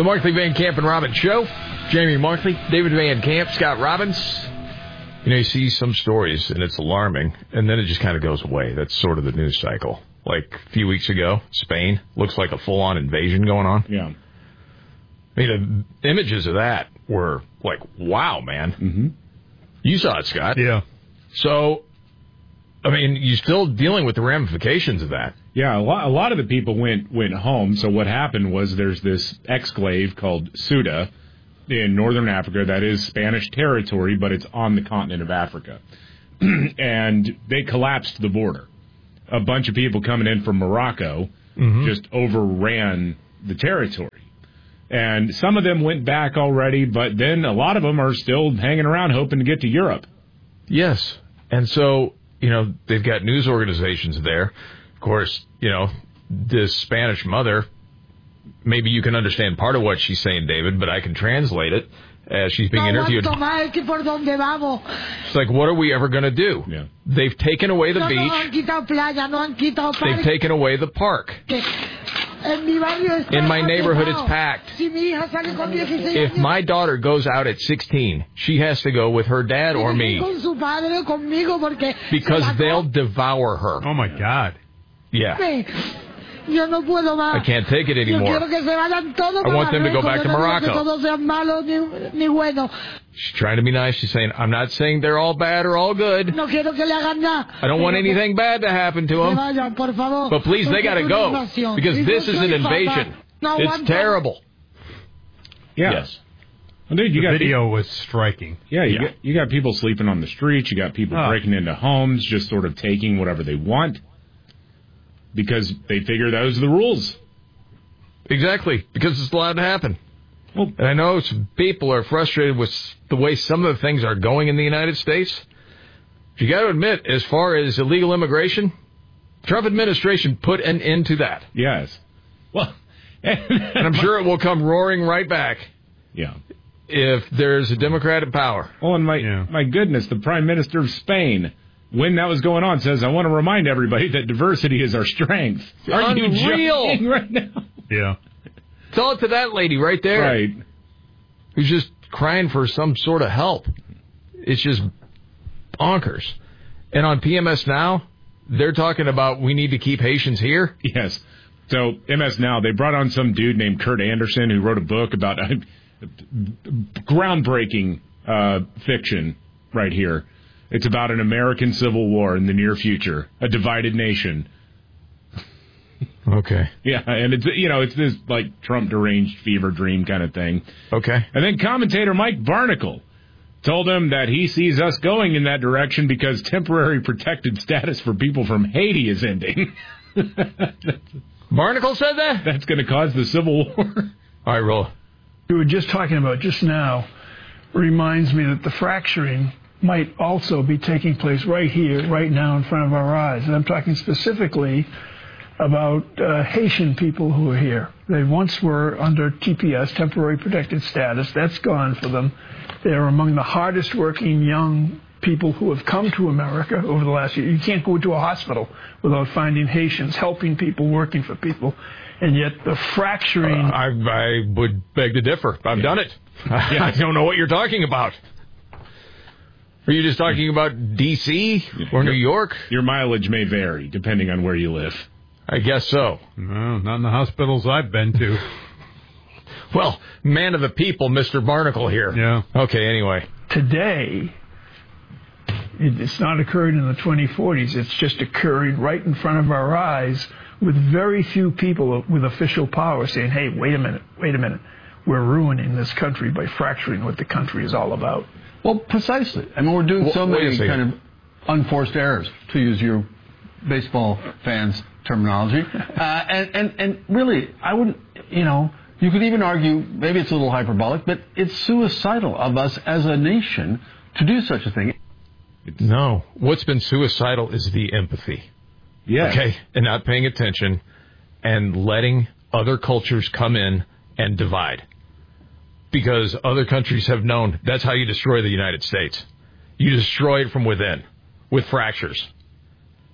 The Markley, Van Camp, and Robbins Show. Jamie Markley, David Van Camp, Scott Robbins. You know, you see some stories, and it's alarming, and then it just kind of goes away. That's sort of the news cycle. Like a few weeks ago, Spain looks like a full-on invasion going on. Yeah. I mean, the images of that were like, wow, man. Mm-hmm. You saw it, Scott. Yeah. So, I mean, you're still dealing with the ramifications of that. Yeah, a lot of the people went home. So what happened was there's this exclave called Ceuta in northern Africa that is Spanish territory, but it's on the continent of Africa. And they collapsed the border. A bunch of people coming in from Morocco just overran the territory. And some of them went back already, but then a lot of them are still hanging around hoping to get to Europe. Yes. And so, you know, they've got news organizations there. Of course, you know, this Spanish mother, maybe you can understand part of what she's saying, David, but I can translate it as she's being interviewed. She's like, what are we ever going to do? Yeah. They've taken away the beach. They've taken away the park. In my neighborhood, it's packed. If my daughter goes out at 16, she has to go with her dad or me. Because they'll devour her. Oh, my God. Yeah. I can't take it anymore. I want them to go back to Morocco. She's trying to be nice. She's saying, I'm not saying they're all bad or all good. I don't want anything bad to happen to them. But please, they got to go. Because this is an invasion. It's terrible. Yeah. Yes. Well, dude, the video was striking. Yeah, you got people sleeping on the streets. You got people breaking into homes, just sort of taking whatever they want. Because they figure those are the rules. Exactly. Because it's allowed to happen. Well, and I know some people are frustrated with the way some of the things are going in the United States. You got to admit, as far as illegal immigration, Trump administration put an end to that. Yes. Well, and I'm sure it will come roaring right back. Yeah. If there's a Democratic power. Oh, and my goodness, the Prime Minister of Spain, when that was going on, says, I want to remind everybody that diversity is our strength. Aren't you joking right now? Yeah. Tell it to that lady right there. Right. Who's just crying for some sort of help. It's just bonkers. And on PMS Now, they're talking about we need to keep Haitians here. Yes. So, MS Now, they brought on some dude named Kurt Anderson who wrote a book about groundbreaking fiction right here. It's about an American Civil War in the near future, a divided nation. Okay. Yeah, and it's this like Trump deranged fever dream kind of thing. Okay. And then commentator Mike Barnicle told him that he sees us going in that direction because temporary protected status for people from Haiti is ending. Barnicle said that? That's going to cause the Civil War. All right, roll. We were just talking about just now reminds me that the fracturing might also be taking place right here, right now in front of our eyes. And I'm talking specifically about Haitian people who are here. They once were under TPS, temporary protected status. That's gone for them. They're among the hardest working young people who have come to America over the last year. You can't go to a hospital without finding Haitians helping people, working for people. And yet the fracturing... I would beg to differ. I've done it. I don't know what you're talking about. Are you just talking about D.C. or New York? Your mileage may vary depending on where you live. I guess so. No, not in the hospitals I've been to. Well, man of the people, Mr. Barnicle here. Yeah. Okay, anyway. Today, it's not occurred in the 2040s. It's just occurring right in front of our eyes with very few people with official power saying, hey, wait a minute. We're ruining this country by fracturing what the country is all about. Well, precisely. I mean, we're doing so many kind of unforced errors, to use your baseball fans' terminology. And really, I wouldn't, you could even argue, maybe it's a little hyperbolic, but it's suicidal of us as a nation to do such a thing. No. What's been suicidal is the empathy. Yeah. Okay? And not paying attention and letting other cultures come in and divide. Because other countries have known that's how you destroy the United States. You destroy it from within with fractures.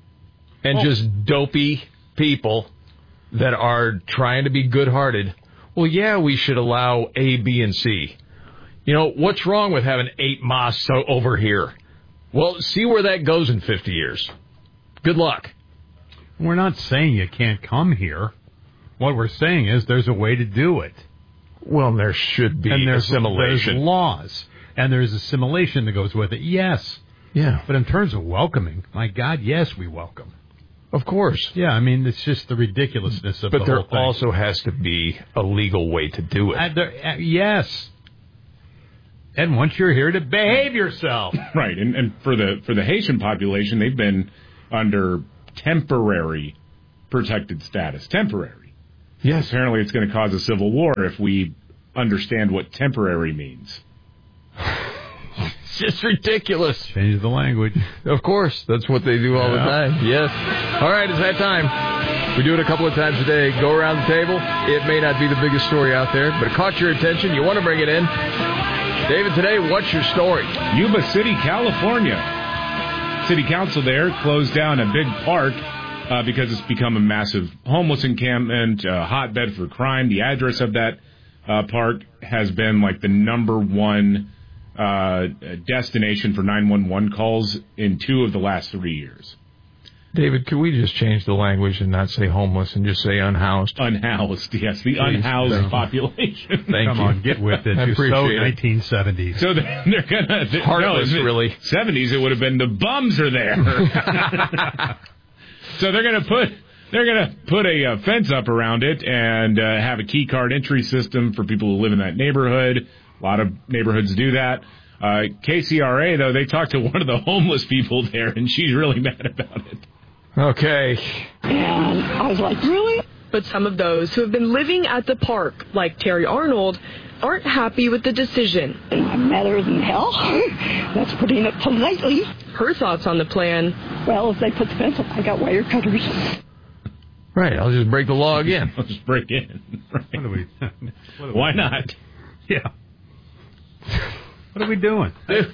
And just dopey people that are trying to be good-hearted well, yeah, we should allow A, B, and C. You know, what's wrong with having 8 mosques over here? Well, see where that goes in 50 years. Good luck. We're not saying you can't come here. What we're saying is there's a way to do it. Well, there should be assimilation. There's laws, and there's assimilation that goes with it, yes. Yeah. But in terms of welcoming, my God, yes, we welcome. Of course. Yeah, I mean, it's just the ridiculousness of the whole thing. But there also has to be a legal way to do it. Yes. And once you're here, to behave yourself. Right, and for the Haitian population, they've been under temporary protected status. Temporary. Yes. Apparently it's going to cause a civil war if we understand what temporary means. It's just ridiculous. Change the language. Of course. That's what they do all the time. Yes. All right, it's that time. We do it a couple of times a day. Go around the table. It may not be the biggest story out there, but it caught your attention. You want to bring it in. David, today, what's your story? Yuba City, California. City Council there closed down a big park because it's become a massive homeless encampment, a hotbed for crime. The address of that park has been like the number one destination for 911 calls in 2 of the last 3 years. David, could we just change the language and not say homeless and just say unhoused? Unhoused, yes, the unhoused population. Come on, get with it. I appreciate it. 1970s. So they're gonna heartless, really. 70s, it would have been the bums are there. So they're gonna put a fence up around it and have a key card entry system for people who live in that neighborhood. A lot of neighborhoods do that. KCRA, though, they talked to one of the homeless people there, and she's really mad about it. Okay. And I was like, really? But some of those who have been living at the park, like Terry Arnold, aren't happy with the decision. I'm madder than hell. That's putting it politely. Her thoughts on the plan. Well, if they put the fence up, I got wire cutters. Right, I'll just break the law again. I'll just break in. Right. Why not? Yeah. What are we doing?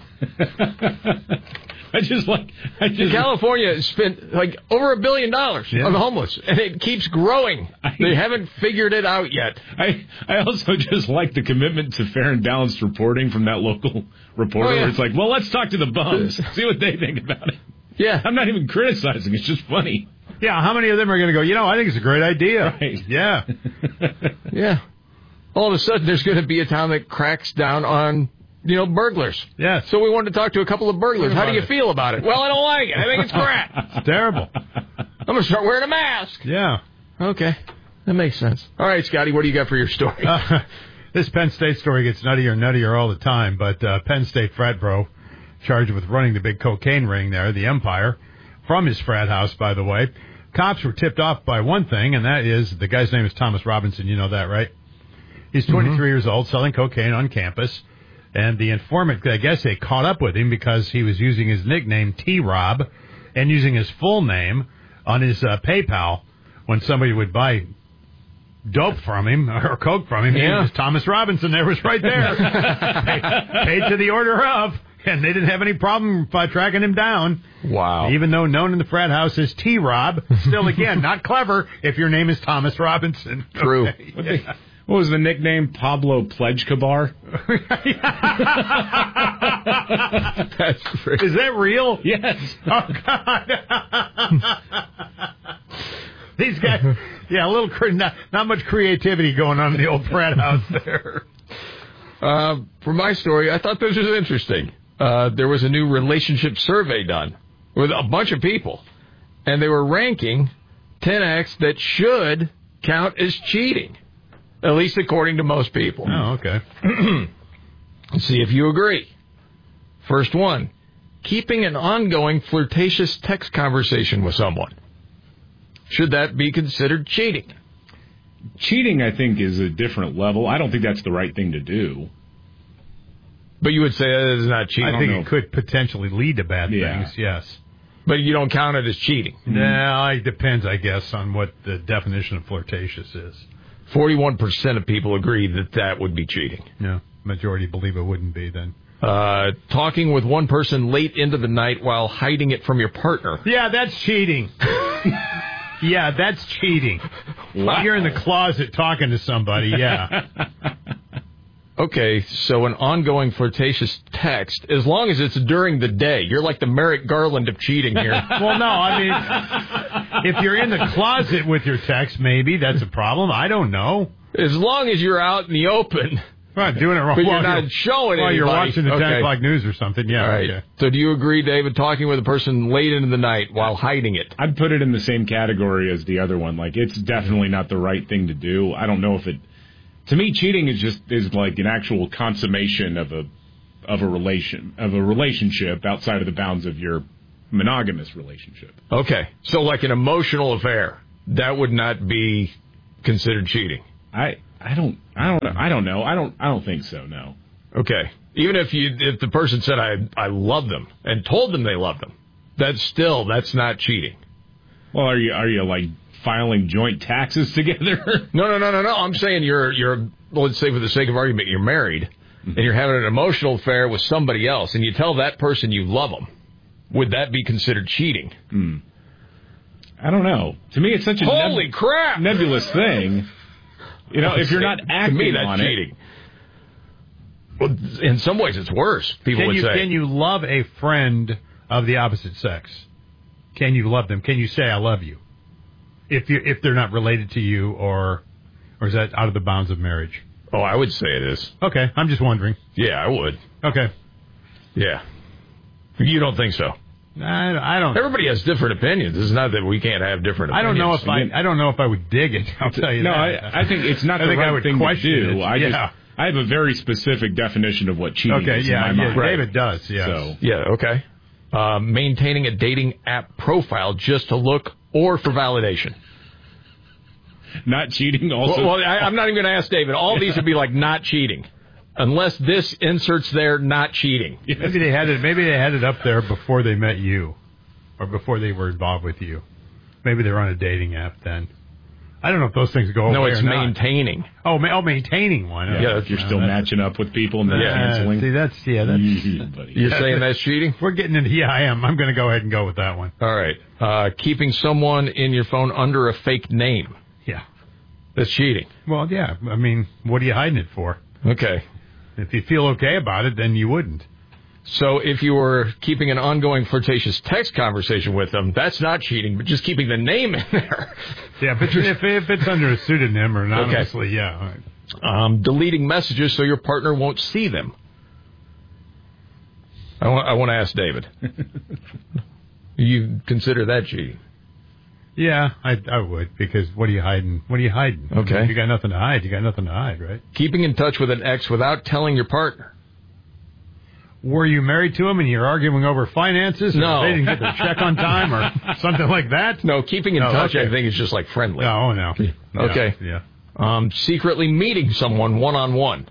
California spent like over $1 billion on the homeless, and it keeps growing. They haven't figured it out yet. I also just like the commitment to fair and balanced reporting from that local reporter. Where it's like, well, let's talk to the bums, see what they think about it. Yeah, I'm not even criticizing. It's just funny. Yeah, how many of them are going to go, I think it's a great idea. Right. Yeah. Yeah. All of a sudden, there's going to be a town that cracks down on burglars. Yes. So we wanted to talk to a couple of burglars. How do you feel about it? Well, I don't like it. I think it's crap. It's terrible. I'm going to start wearing a mask. Yeah. Okay. That makes sense. All right, Scotty, what do you got for your story? This Penn State story gets nuttier and nuttier all the time, but Penn State frat bro charged with running the big cocaine ring there, the Empire, from his frat house, by the way. Cops were tipped off by one thing, and that is the guy's name is Thomas Robinson. You know that, right? He's 23 years old, selling cocaine on campus. And the informant, I guess they caught up with him because he was using his nickname T-Rob and using his full name on his PayPal when somebody would buy dope from him or coke from him. Yeah. He was Thomas Robinson. There was right there. paid to the order of. And they didn't have any problem tracking him down. Wow. Even though known in the frat house as T-Rob, still, again, not clever if your name is Thomas Robinson. True. Okay. What was the nickname? Pablo Pledge-Kabar? That's great. Is that real? Yes. Oh, God. These guys, a little, not much creativity going on in the old frat house there. For my story, I thought this was interesting. There was a new relationship survey done with a bunch of people, and they were ranking 10 acts that should count as cheating. At least according to most people. Oh, okay. Let's see if you agree. First one, keeping an ongoing flirtatious text conversation with someone. Should that be considered cheating? Cheating, I think, is a different level. I don't think that's the right thing to do. But you would say that is not cheating? I think it could potentially lead to bad things, yes. But you don't count it as cheating? No, it depends, I guess, on what the definition of flirtatious is. 41% of people agree that would be cheating. No, majority believe it wouldn't be then. Talking with one person late into the night while hiding it from your partner. Yeah, that's cheating. Yeah, that's cheating. Wow. You're in the closet talking to somebody, yeah. Okay, so an ongoing flirtatious text, as long as it's during the day. You're like the Merrick Garland of cheating here. Well, no, I mean, if you're in the closet with your text, maybe that's a problem. I don't know. As long as you're out in the open. Right, doing it wrong. But you're not showing while anybody. You're watching the 10 o'clock news or something, yeah. All right. Okay. So do you agree, David, talking with a person late into the night while hiding it? I'd put it in the same category as the other one. Like, it's definitely not the right thing to do. I don't know if it... To me, cheating is like an actual consummation of a relationship outside of the bounds of your monogamous relationship. Okay, so like an emotional affair, that would not be considered cheating. I don't know. I don't think so. No. Okay, even if the person said I love them and told them they loved them, that's not cheating. Well, are you like filing joint taxes together? No. I'm saying you're let's say for the sake of argument, you're married and you're having an emotional affair with somebody else, and you tell that person you love them. Would that be considered cheating? I don't know. To me, it's such a holy crap nebulous thing. You know, if you're not acting to me, that's on cheating. Well, in some ways, it's worse. People would say. Can you love a friend of the opposite sex? Can you love them? Can you say I love you? If they're not related to you, or is that out of the bounds of marriage? Oh, I would say it is. Okay, I'm just wondering. Yeah, I would. Okay. Yeah. You don't think so? I don't. Everybody has different opinions. It's not that we can't have different opinions. I don't know if I would dig it. I'll tell you that. I think it's not the right thing to do. I have a very specific definition of what cheating is in my mind. David does, yes. So. Yeah, okay. Maintaining a dating app profile just to look or for validation. Not cheating also? Well, I'm not even going to ask David. All these would be like not cheating. Unless this inserts there, not cheating. Maybe they had it up there before they met you, or before they were involved with you. Maybe they're on a dating app then. I don't know if those things go away. No, it's or not. maintaining. Oh, maintaining one. Yeah, if you're still matching up with people and canceling. See, that's You're saying that's cheating? We're getting into. Yeah, I am. I'm going to go ahead and go with that one. All right. Keeping someone in your phone under a fake name. Yeah, that's cheating. Well, yeah. I mean, what are you hiding it for? Okay. If you feel okay about it, then you wouldn't. So if you were keeping an ongoing flirtatious text conversation with them, that's not cheating, but just keeping the name in there. Yeah, but if it's under a pseudonym or anonymously, okay. Yeah. Right. Deleting messages so your partner won't see them. I want to ask David. You consider that cheating? Yeah, I would, because what are you hiding? Okay. I mean, if you got nothing to hide, you got nothing to hide, right? Keeping in touch with an ex without telling your partner. Were you married to him and you're arguing over finances? No. Or they didn't get their check on time or something like that? No, keeping in touch, okay. I think, is just like friendly. No. Okay. Yeah. Secretly meeting someone one-on-one.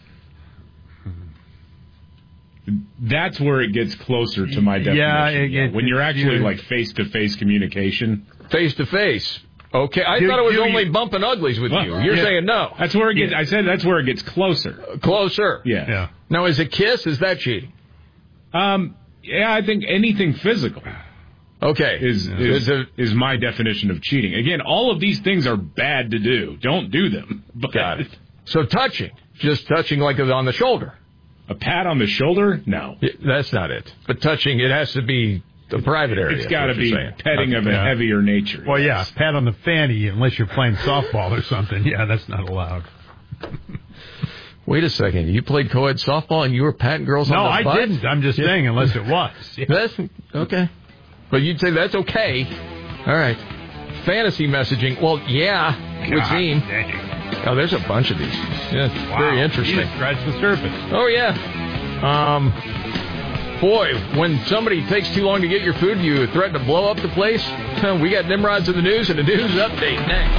That's where it gets closer to my definition. Yeah, when you're actually like face-to-face communication. Face-to-face. Okay, I thought it was only bumping uglies with you. You're saying no. That's where it gets. I said that's where it gets closer. Closer. Yeah. Now, is a kiss? Is that cheating? Yeah, I think anything physical. Okay. Is my definition of cheating. Again, all of these things are bad to do. Don't do them. But got it. So touching, just touching like on the shoulder. A pat on the shoulder? No. That's not it. But touching, it has to be the private area. It's got to be petting of a heavier nature. Well, yeah, pat on the fanny unless you're playing softball or something. Yeah, that's not allowed. Wait a second. You played co-ed softball and you were patting girls on the butt? No, I didn't. I'm just saying unless it was. Yeah. That's okay. But you'd say that's okay. All right. Fantasy messaging. Well, yeah, would seem. Dang. Oh, there's a bunch of these. Yeah, wow. Very interesting. You just scratched the surface. Oh, yeah. Boy, when somebody takes too long to get your food, you threaten to blow up the place. We got Nimrods in the news and a news update next.